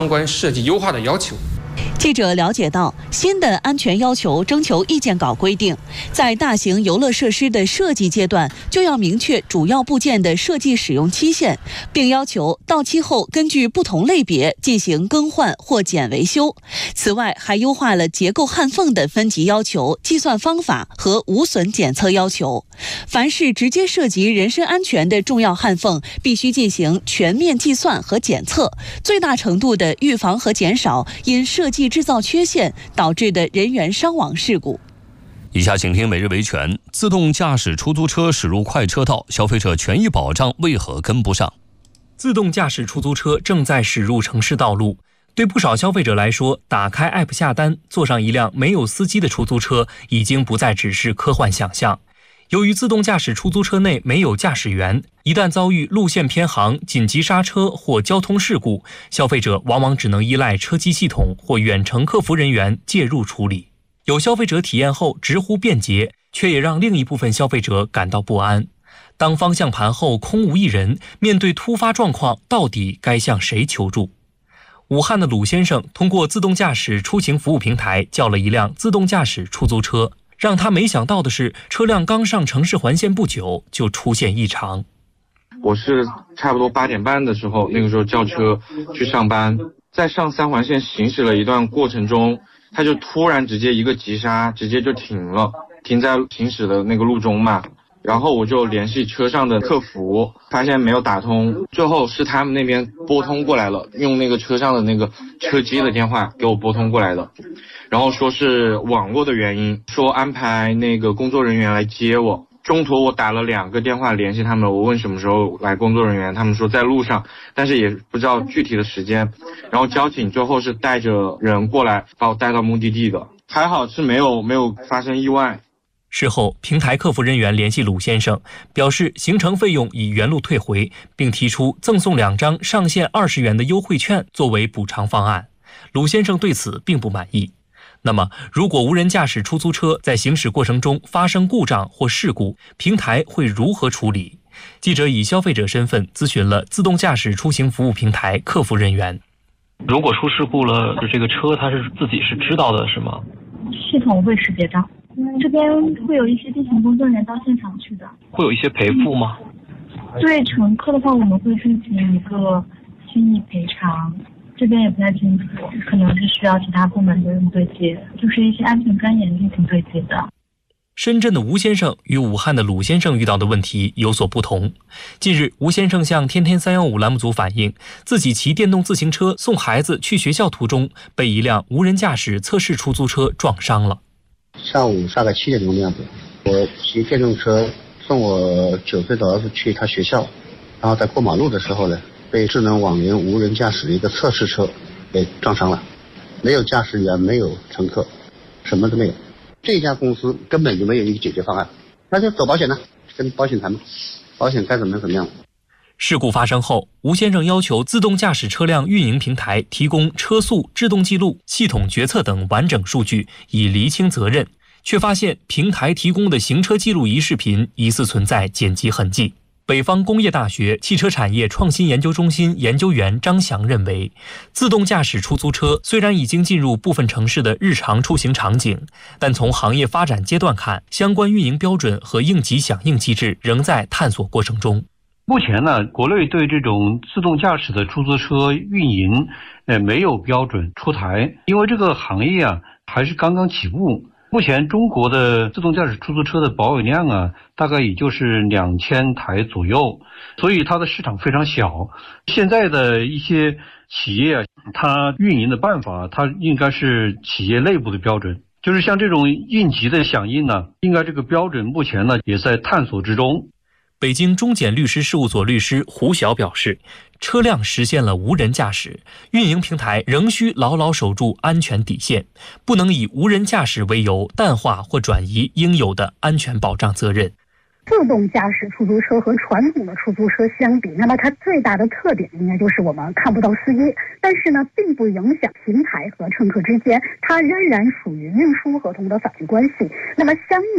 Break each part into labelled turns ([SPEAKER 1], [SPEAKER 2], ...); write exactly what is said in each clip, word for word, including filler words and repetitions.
[SPEAKER 1] 相关设计优化的要求。
[SPEAKER 2] 记者了解到，新的安全要求征求意见稿规定，在大型游乐设施的设计阶段，就要明确主要部件的设计使用期限，并要求到期后根据不同类别进行更换或减维修。此外，还优化了结构焊缝的分级要求、计算方法和无损检测要求。凡是直接涉及人身安全的重要焊缝，必须进行全面计算和检测，最大程度地预防和减少因设计制造缺陷导致的人员伤亡事故。
[SPEAKER 3] 以下请听每日维权：自动驾驶出租车驶入快车道，消费者权益保障为何跟不上？
[SPEAKER 4] 自动驾驶出租车正在驶入城市道路，对不少消费者来说，打开 A P P 下单，坐上一辆没有司机的出租车，已经不再只是科幻想象。由于自动驾驶出租车内没有驾驶员，一旦遭遇路线偏航、紧急刹车或交通事故，消费者往往只能依赖车机系统或远程客服人员介入处理。有消费者体验后直呼便捷，却也让另一部分消费者感到不安。当方向盘后空无一人，面对突发状况，到底该向谁求助？武汉的鲁先生通过自动驾驶出行服务平台叫了一辆自动驾驶出租车。让他没想到的是，车辆刚上城市环线不久就出现异常。
[SPEAKER 5] 我是差不多八点半的时候，那个时候叫车去上班，在上三环线行驶了一段过程中，他就突然直接一个急刹，直接就停了，停在行驶的那个路中嘛。然后我就联系车上的客服，发现没有打通，最后是他们那边拨通过来了，用那个车上的那个车机的电话给我拨通过来的，然后说是网络的原因，说安排那个工作人员来接我。中途我打了两个电话联系他们，我问什么时候来工作人员，他们说在路上，但是也不知道具体的时间。然后交警最后是带着人过来把我带到目的地的，还好是没有没有发生意外。
[SPEAKER 4] 事后，平台客服人员联系鲁先生，表示行程费用已原路退回，并提出赠送两张上限二十元的优惠券作为补偿方案。鲁先生对此并不满意。那么，如果无人驾驶出租车在行驶过程中发生故障或事故，平台会如何处理？记者以消费者身份咨询了自动驾驶出行服务平台客服人员。
[SPEAKER 6] 如果出事故了，这个车它是自己是知道的是吗？
[SPEAKER 7] 系统会识别到。这边会有一些地勤工作人员到现场去的。
[SPEAKER 6] 会有一些赔付吗？
[SPEAKER 7] 对乘客的话，我们会进行一个心理赔偿，这边也不太清楚，可能是需要其他部门的人对接，就是一些安全干言进行对接的。
[SPEAKER 4] 深圳的吴先生与武汉的鲁先生遇到的问题有所不同。近日，吴先生向天天三一五栏目组反映，自己骑电动自行车送孩子去学校途中，被一辆无人驾驶测试出租车撞伤了。
[SPEAKER 8] 上午大概七点钟的样子，我骑电动车送我九岁的儿子去他学校，然后在过马路的时候呢，被智能网联无人驾驶的一个测试车给撞伤了，没有驾驶员，没有乘客，什么都没有。这家公司根本就没有一个解决方案，那就走保险了，跟保险谈嘛，保险该怎么样怎么样。
[SPEAKER 4] 事故发生后，吴先生要求自动驾驶车辆运营平台提供车速、制动记录、系统决策等完整数据，以厘清责任，却发现平台提供的行车记录仪视频疑似存在剪辑痕迹。北方工业大学汽车产业创新研究中心研究员张翔认为，自动驾驶出租车虽然已经进入部分城市的日常出行场景，但从行业发展阶段看，相关运营标准和应急响应机制仍在探索过程中。
[SPEAKER 9] 目前呢，国内对这种自动驾驶的出租车运营，呃，没有标准出台，因为这个行业啊还是刚刚起步。目前中国的自动驾驶出租车的保有量啊，大概也就是两千台左右，所以它的市场非常小。现在的一些企业啊，它运营的办法，它应该是企业内部的标准，就是像这种应急的响应呢，应该这个标准目前呢也在探索之中。
[SPEAKER 4] 北京中检律师事务所律师胡晓表示，车辆实现了无人驾驶，运营平台仍需牢牢守住安全底线，不能以无人驾驶为由淡化或转移应有的安全保障责任。
[SPEAKER 10] 自动驾驶出租车和传统的出租车相比，那么它最大的特点应该就是我们看不到司机，但是呢，并不影响平台和乘客之间，它仍然属于运输合同的法律关系。那么相应的，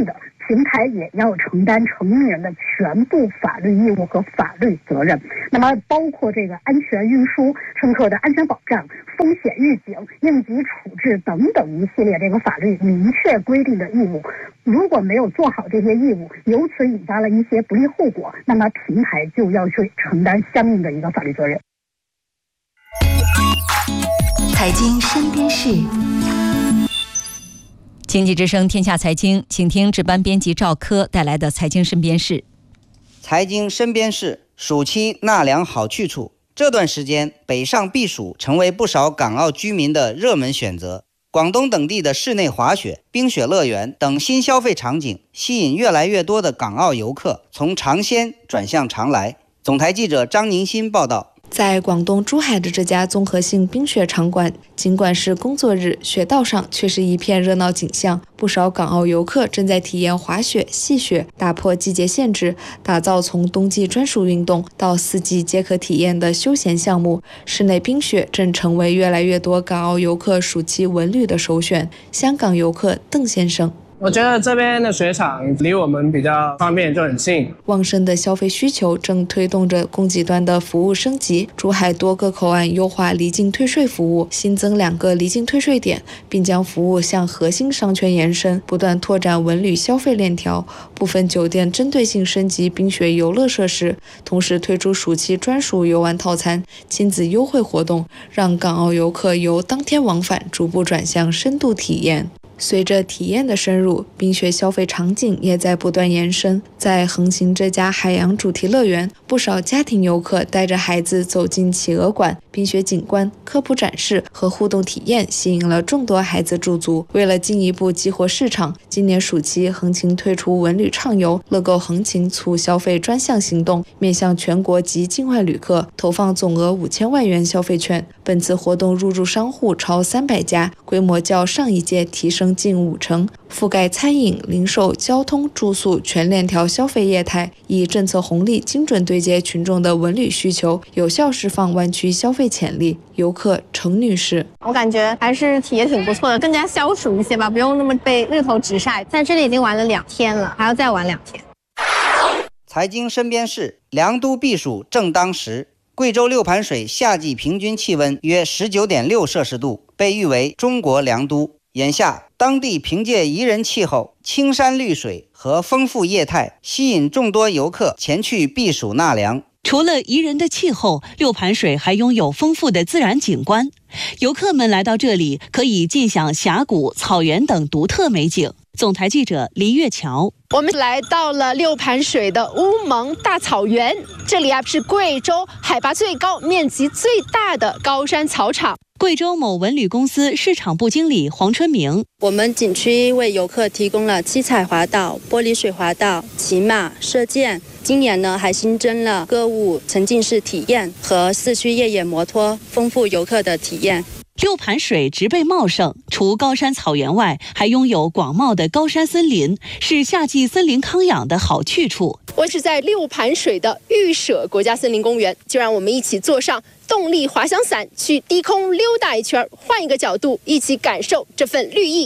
[SPEAKER 10] 平台也要承担成年人的全部法律义务和法律责任。那么包括这个安全运输、乘客的安全保障、风险预警、应急处置等等一系列这个法律明确规定的义务，如果没有做好这些义务，由此引发了一些不利后果，那么平台就要去承担相应的一个法律责任。
[SPEAKER 1] 财经身边事，经济之声天下财经，请听值班编辑赵科带来的财经身边事。
[SPEAKER 11] 财经身边事，暑期纳凉好去处。这段时间，北上避暑成为不少港澳居民的热门选择。广东等地的室内滑雪、冰雪乐园等新消费场景，吸引越来越多的港澳游客从尝鲜转向常来。总台记者张宁新报道。
[SPEAKER 12] 在广东珠海的这家综合性冰雪场馆，尽管是工作日，雪道上却是一片热闹景象。不少港澳游客正在体验滑雪、戏雪，打破季节限制，打造从冬季专属运动到四季皆可体验的休闲项目。室内冰雪正成为越来越多港澳游客暑期文旅的首选。香港游客邓先生。
[SPEAKER 13] 我觉得这边的雪场离我们比较方便，就很近。
[SPEAKER 12] 旺盛的消费需求正推动着供给端的服务升级。珠海多个口岸优化离境退税服务，新增两个离境退税点，并将服务向核心商圈延伸，不断拓展文旅消费链条。部分酒店针对性升级冰雪游乐设施，同时推出暑期专属游玩套餐、亲子优惠活动，让港澳游客由当天往返逐步转向深度体验。随着体验的深入，冰雪消费场景也在不断延伸。在横琴这家海洋主题乐园，不少家庭游客带着孩子走进企鹅馆，冰雪景观、科普展示和互动体验吸引了众多孩子驻足。为了进一步激活市场，今年暑期横琴推出文旅畅游、乐购横琴促消费专项行动，面向全国及境外旅客投放总额五千万元消费券。本次活动入驻商户超三百家，规模较上一届提升近五成，覆盖餐饮、零售、交通、住宿全链条消费业态，以政策红利精准对接群众的文旅需求，有效释放湾区消费潜力。游客程女士，
[SPEAKER 14] 我感觉还是体验挺不错的，更加消暑一些吧，不用那么被日头直晒。在这里已经玩了两天了，还要再玩两天。
[SPEAKER 11] 财经身边事，凉都避暑正当时。贵州六盘水夏季平均气温约 十九点六摄氏度，被誉为中国凉都。眼下，当地凭借宜人气候、青山绿水和丰富业态，吸引众多游客前去避暑纳凉。
[SPEAKER 2] 除了宜人的气候，六盘水还拥有丰富的自然景观。游客们来到这里，可以尽享峡谷、草原等独特美景。总台记者黎月桥。
[SPEAKER 15] 我们来到了六盘水的乌蒙大草原，这里啊是贵州海拔最高、面积最大的高山草场。
[SPEAKER 2] 贵州某文旅公司市场部经理黄春明，
[SPEAKER 16] 我们景区为游客提供了七彩滑道、玻璃水滑道、骑马、射箭。今年呢，还新增了歌舞沉浸式体验和四驱越野摩托，丰富游客的体验。
[SPEAKER 2] 六盘水植被茂盛，除高山草原外，还拥有广袤的高山森林，是夏季森林康养的好去处。
[SPEAKER 15] 我是在六盘水的玉舍国家森林公园，就让我们一起坐上动力滑翔伞，去低空溜达一圈，换一个角度，一起感受这份绿意。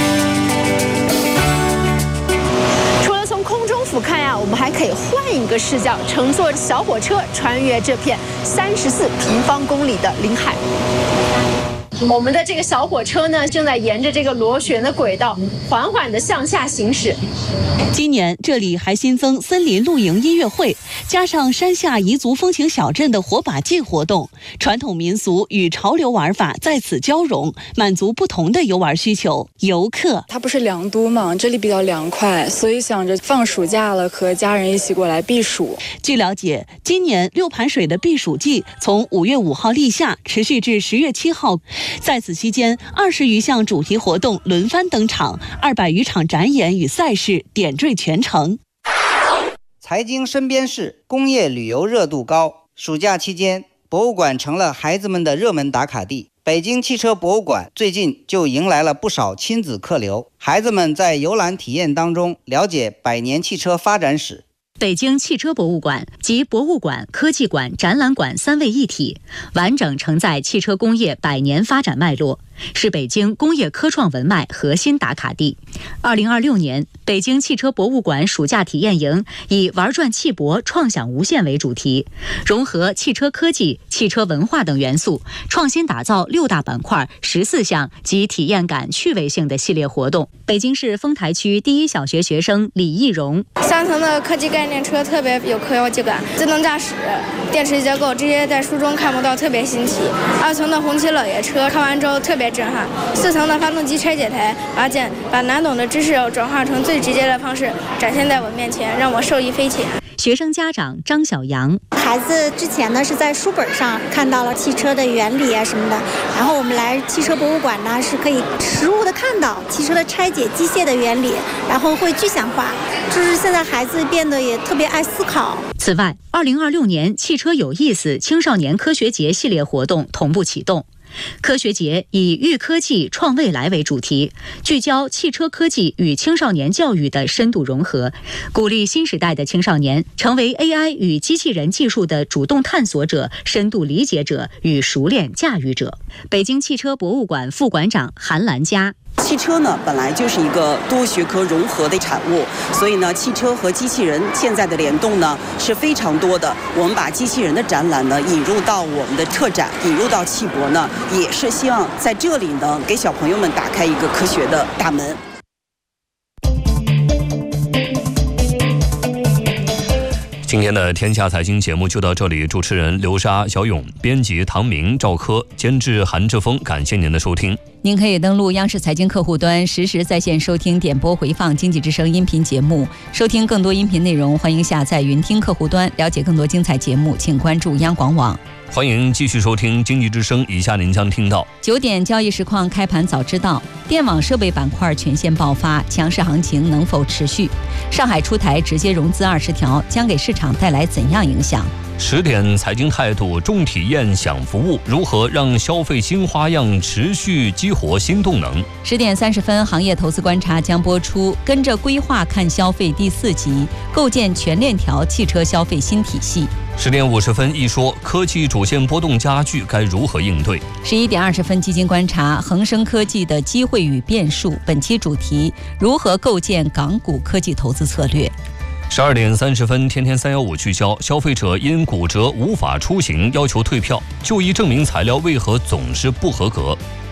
[SPEAKER 15] 除了从空中俯瞰呀、啊，我们还可以换一个视角，乘坐小火车穿越这片三十四平方公里的领海。我们的这个小火车呢，正在沿着这个螺旋的轨道缓缓地向下行驶。
[SPEAKER 2] 今年这里还新增森林露营音乐会，加上山下彝族风情小镇的火把祭活动，传统民俗与潮流玩法在此交融，满足不同的游玩需求。游客，
[SPEAKER 17] 它不是凉都嘛，这里比较凉快，所以想着放暑假了，和家人一起过来避暑。
[SPEAKER 2] 据了解，今年六盘水的避暑季从五月五号立夏，持续至十月七号。在此期间，二十余项主题活动轮番登场，二百余场展演与赛事点缀全城。
[SPEAKER 11] 财经身边事，工业旅游热度高。暑假期间，博物馆成了孩子们的热门打卡地。北京汽车博物馆最近就迎来了不少亲子客流，孩子们在游览体验当中了解百年汽车发展史。
[SPEAKER 1] 北京汽车博物馆集博物馆、科技馆、展览馆三位一体，完整承载汽车工业百年发展脉络。
[SPEAKER 18] 是北京工业科创文脉核心打卡地。二零二六年，北京汽车博物馆暑假体验营以玩转汽博，创想无限为主题，融合汽车科技、汽车文化等元素，创新打造六大板块、十四项集体验感、趣味性的系列活动。北京市丰台区第一小学学生李艺荣：
[SPEAKER 19] 三层的科技概念车特别有科技感，自动驾驶、电池结构这些在书中看不到，特别新奇。二层的红旗老爷车看完之后特别震撼。四层的发动机拆解台拔件，把难懂的知识转化成最直接的方式展现在我面前，让我受益匪浅。
[SPEAKER 18] 学生家长张小阳：
[SPEAKER 20] 孩子之前呢是在书本上看到了汽车的原理啊什么的，然后我们来汽车博物馆呢是可以实物的看到汽车的拆解机械的原理，然后会具象化，就是现在孩子变得也特别爱思考。
[SPEAKER 18] 此外，二零二六年汽车有意思青少年科学节系列活动同步启动。科学节以育科技创未来为主题，聚焦汽车科技与青少年教育的深度融合，鼓励新时代的青少年成为 A I 与机器人技术的主动探索者、深度理解者与熟练驾驭者。北京汽车博物馆副馆长韩兰佳：
[SPEAKER 21] 汽车呢本来就是一个多学科融合的产物，所以呢汽车和机器人现在的联动呢是非常多的。我们把机器人的展览呢引入到我们的特展，引入到汽博呢，也是希望在这里呢给小朋友们打开一个科学的大门。
[SPEAKER 3] 今天的天下财经节目就到这里，主持人刘莎、小勇，编辑唐明、赵科，监制韩志峰，感谢您的收听。
[SPEAKER 1] 您可以登录央视财经客户端，实时在线收听点播回放经济之声音频节目，收听更多音频内容，欢迎下载云听客户端，了解更多精彩节目，请关注央广网。
[SPEAKER 3] 欢迎继续收听经济之声，以下您将听到：
[SPEAKER 1] 九点交易实况开盘早知道，电网设备板块全线爆发，强势行情能否持续？上海出台直接融资二十条，将给市场带来怎样影响？
[SPEAKER 3] 十点财经态度，重体验享服务，如何让消费新花样持续激活新动能？
[SPEAKER 1] 十点三十分，行业投资观察将播出，跟着规划看消费第四集，构建全链条汽车消费新体系。
[SPEAKER 3] 十点五十分，一说科技主线波动加剧，该如何应对？
[SPEAKER 1] 十一点二十分，基金观察恒生科技的机会与变数，本期主题：如何构建港股科技投资策略。
[SPEAKER 3] 十二点三十分，天天三幺五聚焦，消费者因骨折无法出行要求退票，就医证明材料为何总是不合格？